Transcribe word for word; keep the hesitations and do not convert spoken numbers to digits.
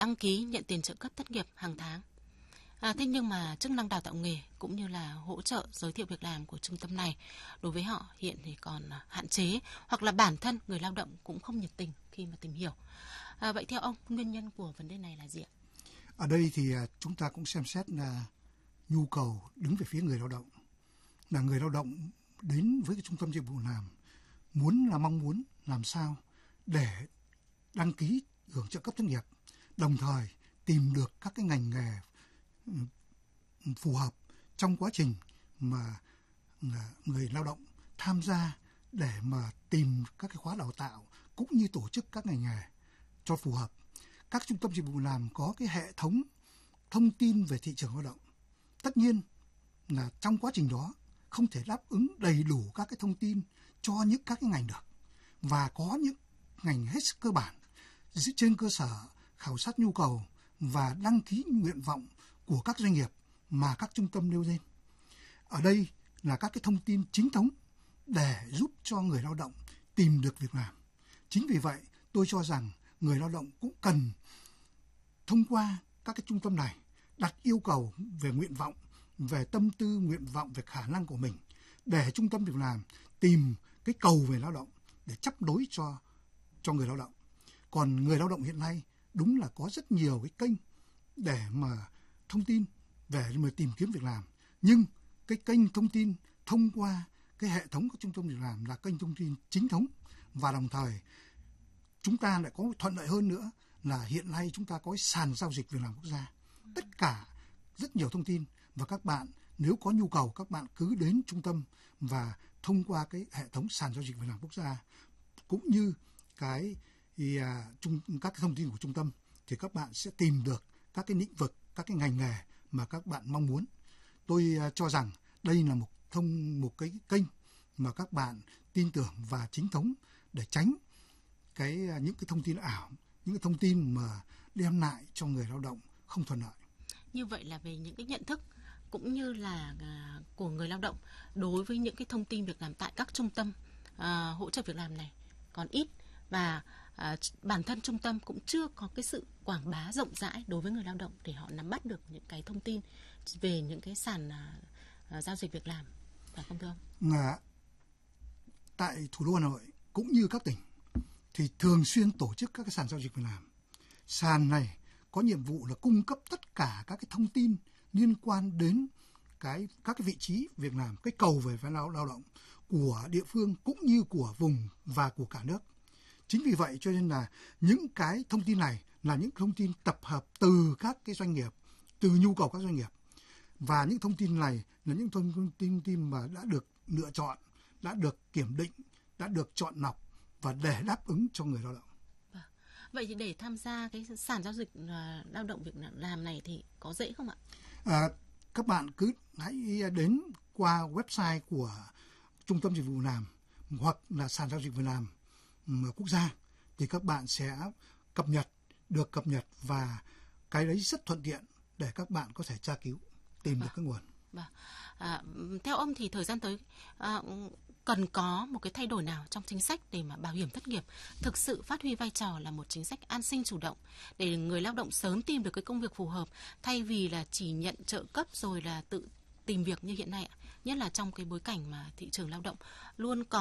đăng ký nhận tiền trợ cấp thất nghiệp hàng tháng. À, thế nhưng mà chức năng đào tạo nghề cũng như là hỗ trợ giới thiệu việc làm của trung tâm này đối với họ hiện thì còn hạn chế, hoặc là bản thân người lao động cũng không nhiệt tình khi mà tìm hiểu. À, vậy theo ông, nguyên nhân của vấn đề này là gì ạ? Ở đây thì chúng ta cũng xem xét là nhu cầu đứng về phía người lao động. Là người lao động đến với cái trung tâm dịch vụ làm muốn là mong muốn làm sao để đăng ký hưởng trợ cấp thất nghiệp, đồng thời tìm được các cái ngành nghề phù hợp trong quá trình mà người lao động tham gia để mà tìm các cái khóa đào tạo cũng như tổ chức các ngành nghề cho phù hợp. Các trung tâm dịch vụ làm có cái hệ thống thông tin về thị trường lao động. Tất nhiên là trong quá trình đó không thể đáp ứng đầy đủ các cái thông tin cho những các cái ngành được. Và có những ngành hết sức cơ bản dựa trên cơ sở khảo sát nhu cầu và đăng ký nguyện vọng của các doanh nghiệp mà các trung tâm nêu lên. Ở đây là các cái thông tin chính thống để giúp cho người lao động tìm được việc làm. Chính vì vậy, tôi cho rằng người lao động cũng cần thông qua các cái trung tâm này đặt yêu cầu về nguyện vọng, về tâm tư, nguyện vọng, về khả năng của mình để trung tâm việc làm tìm cái cầu về lao động để chấp đối cho cho người lao động. Còn người lao động hiện nay đúng là có rất nhiều cái kênh để mà thông tin về mà tìm kiếm việc làm, nhưng cái kênh thông tin thông qua cái hệ thống của trung tâm việc làm là kênh thông tin chính thống, và đồng thời chúng ta lại có thuận lợi hơn nữa là hiện nay chúng ta có sàn giao dịch việc làm quốc gia, tất cả rất nhiều thông tin, và các bạn nếu có nhu cầu các bạn cứ đến trung tâm và thông qua cái hệ thống sàn giao dịch việc làm quốc gia cũng như cái thì, à, trung, các cái thông tin của trung tâm thì các bạn sẽ tìm được các cái lĩnh vực, các cái ngành nghề mà các bạn mong muốn. Tôi à, cho rằng đây là một thông một cái kênh mà các bạn tin tưởng và chính thống để tránh cái những cái thông tin ảo, những cái thông tin mà đem lại cho người lao động không thuận lợi. Như vậy là về những cái nhận thức cũng như là à, của người lao động đối với những cái thông tin việc làm tại các trung tâm à, hỗ trợ việc làm này còn ít, và à, bản thân trung tâm cũng chưa có cái sự quảng bá rộng rãi đối với người lao động để họ nắm bắt được những cái thông tin về những cái sàn à, à, giao dịch việc làm, phải không thưa ông? À, tại thủ đô Hà Nội cũng như các tỉnh thì thường xuyên tổ chức các cái sàn giao dịch việc làm. Sàn này có nhiệm vụ là cung cấp tất cả các cái thông tin liên quan đến cái các cái vị trí việc làm, cái cầu về lao lao động của địa phương cũng như của vùng và của cả nước. Chính vì vậy cho nên là những cái thông tin này là những thông tin tập hợp từ các cái doanh nghiệp, từ nhu cầu các doanh nghiệp, và những thông tin này là những thông tin, thông tin mà đã được lựa chọn, đã được kiểm định, đã được chọn lọc và để đáp ứng cho người lao động. Vậy thì để tham gia cái sàn giao dịch lao động việc làm này thì có dễ không ạ? À, các bạn cứ hãy đến qua website của Trung tâm Dịch vụ Làm hoặc là sàn giao dịch việc làm quốc gia thì các bạn sẽ cập nhật, được cập nhật, và cái đấy rất thuận tiện để các bạn có thể tra cứu, tìm được các nguồn. À, theo ông thì thời gian tới à, cần có một cái thay đổi nào trong chính sách để mà bảo hiểm thất nghiệp thực sự phát huy vai trò là một chính sách an sinh chủ động để người lao động sớm tìm được cái công việc phù hợp thay vì là chỉ nhận trợ cấp rồi là tự tìm việc như hiện nay ạ, nhất là trong cái bối cảnh mà thị trường lao động luôn có